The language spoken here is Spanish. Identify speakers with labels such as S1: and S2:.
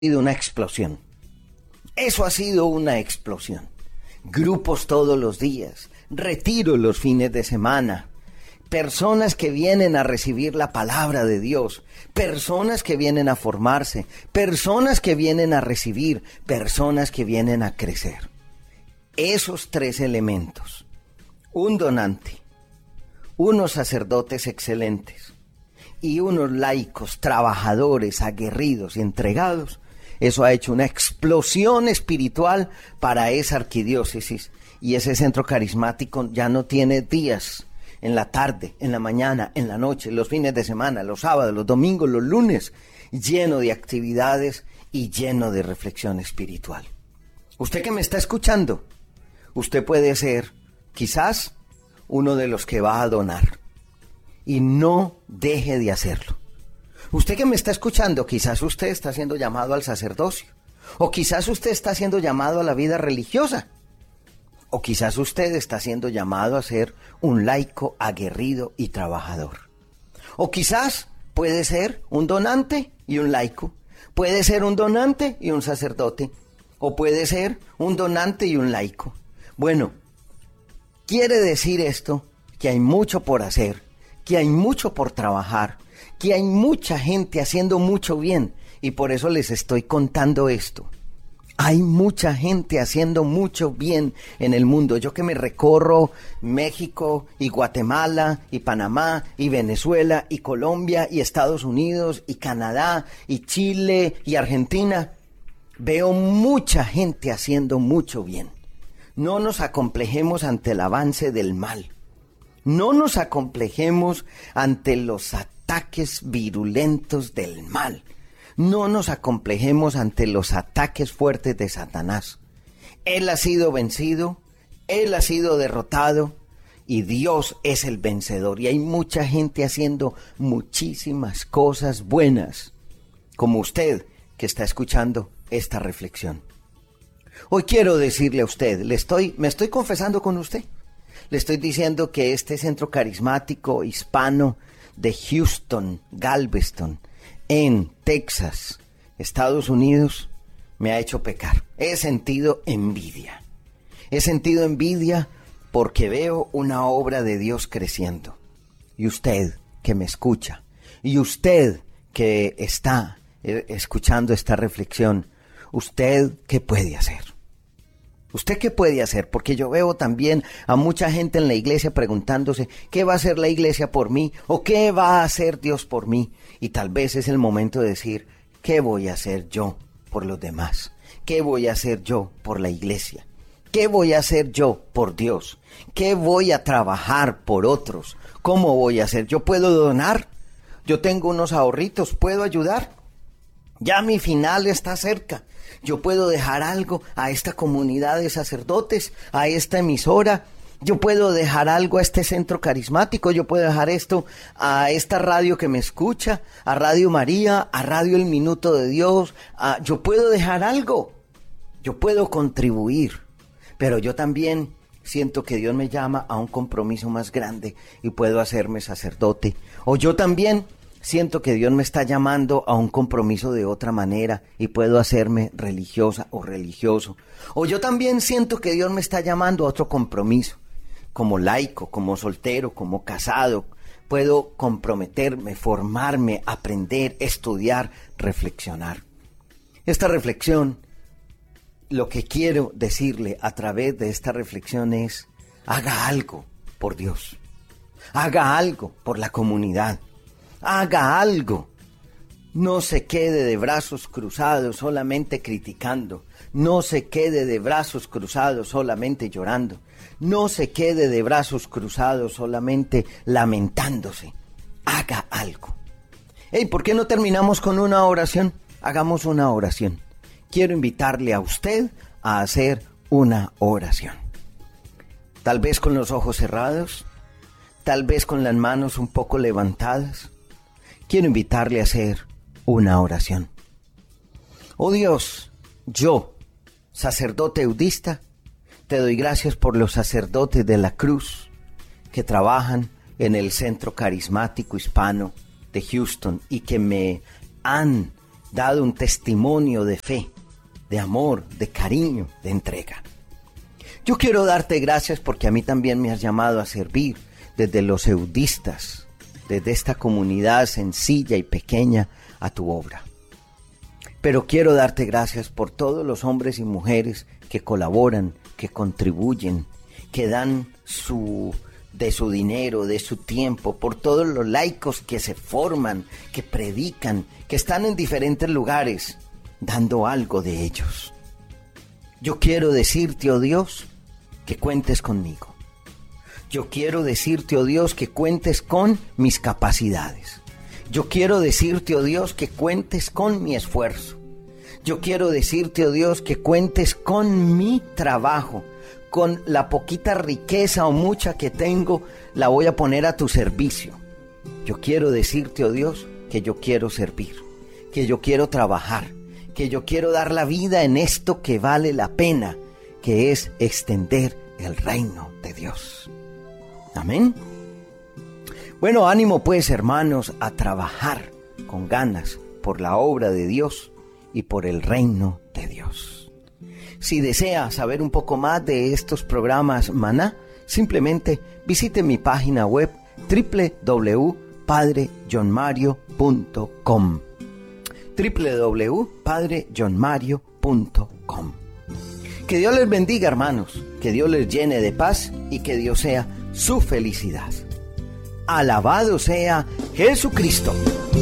S1: sido una explosión. Eso ha sido una explosión. Grupos todos los días, retiros los fines de semana, personas que vienen a recibir la palabra de Dios, personas que vienen a formarse, personas que vienen a recibir, personas que vienen a crecer. Esos tres elementos, un donante, unos sacerdotes excelentes y unos laicos trabajadores, aguerridos y entregados, eso ha hecho una explosión espiritual para esa arquidiócesis, y ese centro carismático ya no tiene días, en la tarde, en la mañana, en la noche, los fines de semana, los sábados, los domingos, los lunes, lleno de actividades y lleno de reflexión espiritual. Usted que me está escuchando, usted puede ser quizás uno de los que va a donar, y no deje de hacerlo. Usted que me está escuchando, quizás usted está siendo llamado al sacerdocio, o quizás usted está siendo llamado a la vida religiosa, o quizás usted está siendo llamado a ser un laico aguerrido y trabajador. O quizás puede ser un donante y un laico, puede ser un donante y un sacerdote, o puede ser un donante y un laico. Bueno, quiere decir esto que hay mucho por hacer, que hay mucho por trabajar, que hay mucha gente haciendo mucho bien, y por eso les estoy contando esto. Hay mucha gente haciendo mucho bien en el mundo. Yo que me recorro México y Guatemala y Panamá y Venezuela y Colombia y Estados Unidos y Canadá y Chile y Argentina, veo mucha gente haciendo mucho bien. No nos acomplejemos ante el avance del mal. No nos acomplejemos ante los ataques virulentos del mal. No nos acomplejemos ante los ataques fuertes de Satanás. Él ha sido vencido, él ha sido derrotado y Dios es el vencedor. Y hay mucha gente haciendo muchísimas cosas buenas, como usted que está escuchando esta reflexión. Hoy quiero decirle a usted, me estoy confesando con usted. Le estoy diciendo que este centro carismático hispano de Houston, Galveston, en Texas, Estados Unidos, me ha hecho pecar. He sentido envidia. He sentido envidia porque veo una obra de Dios creciendo. Y usted que me escucha, y usted que está escuchando esta reflexión, ¿usted qué puede hacer? ¿Usted qué puede hacer? Porque yo veo también a mucha gente en la iglesia preguntándose, ¿qué va a hacer la iglesia por mí? ¿O qué va a hacer Dios por mí? Y tal vez es el momento de decir, ¿qué voy a hacer yo por los demás? ¿Qué voy a hacer yo por la iglesia? ¿Qué voy a hacer yo por Dios? ¿Qué voy a trabajar por otros? ¿Cómo voy a hacer? ¿Yo puedo donar? ¿Yo tengo unos ahorritos? ¿Puedo ayudar? Ya mi final está cerca. Yo puedo dejar algo a esta comunidad de sacerdotes, a esta emisora. Yo puedo dejar algo a este centro carismático. Yo puedo dejar esto a esta radio que me escucha, a Radio María, a Radio El Minuto de Dios. Yo puedo dejar algo. Yo puedo contribuir. Pero yo también siento que Dios me llama a un compromiso más grande y puedo hacerme sacerdote. O yo también siento que Dios me está llamando a un compromiso de otra manera y puedo hacerme religiosa o religioso. O yo también siento que Dios me está llamando a otro compromiso, como laico, como soltero, como casado. Puedo comprometerme, formarme, aprender, estudiar, reflexionar. Esta reflexión, lo que quiero decirle a través de esta reflexión es, haga algo por Dios. Haga algo por la comunidad. Haga algo. No se quede de brazos cruzados solamente criticando. No se quede de brazos cruzados solamente llorando. No se quede de brazos cruzados solamente lamentándose. Haga algo. Hey, ¿por qué no terminamos con una oración? Hagamos una oración. Quiero invitarle a usted a hacer una oración. Tal vez con los ojos cerrados, tal vez con las manos un poco levantadas. Quiero invitarle a hacer una oración. Oh Dios, yo, sacerdote eudista, te doy gracias por los sacerdotes de la cruz que trabajan en el Centro Carismático Hispano de Houston y que me han dado un testimonio de fe, de amor, de cariño, de entrega. Yo quiero darte gracias porque a mí también me has llamado a servir desde los eudistas, desde esta comunidad sencilla y pequeña a tu obra. Pero quiero darte gracias por todos los hombres y mujeres que colaboran, que contribuyen, que dan de su dinero, de su tiempo, por todos los laicos que se forman, que predican, que están en diferentes lugares, dando algo de ellos. Yo quiero decirte, oh Dios, que cuentes conmigo. Yo quiero decirte, oh Dios, que cuentes con mis capacidades. Yo quiero decirte, oh Dios, que cuentes con mi esfuerzo. Yo quiero decirte, oh Dios, que cuentes con mi trabajo. Con la poquita riqueza o mucha que tengo, la voy a poner a tu servicio. Yo quiero decirte, oh Dios, que yo quiero servir, que yo quiero trabajar, que yo quiero dar la vida en esto que vale la pena, que es extender el reino de Dios. Amén. Bueno, ánimo pues, hermanos, a trabajar con ganas por la obra de Dios y por el reino de Dios. Si desea saber un poco más de estos programas Maná, simplemente visite mi página web www.padrejohnmario.com www.padrejohnmario.com. Que Dios les bendiga, hermanos, que Dios les llene de paz y que Dios sea su felicidad. Alabado sea Jesucristo.